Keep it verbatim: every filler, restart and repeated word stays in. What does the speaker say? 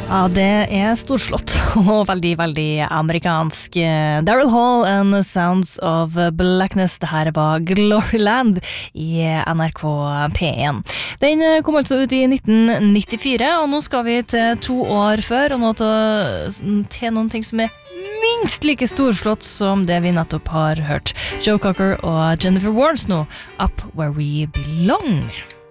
Ja, det er storslått og veldig, veldig amerikansk. Daryl Hall and Sounds of Blackness. Det her var Gloryland i N R K P one. Den kom altså ut i nitten nittifire, og nå skal vi til to år før, og nå til, til noen ting som er minst like storslått som det vi nettopp har hørt. Joe Cocker og Jennifer Warnes nå, Up Where We Belong.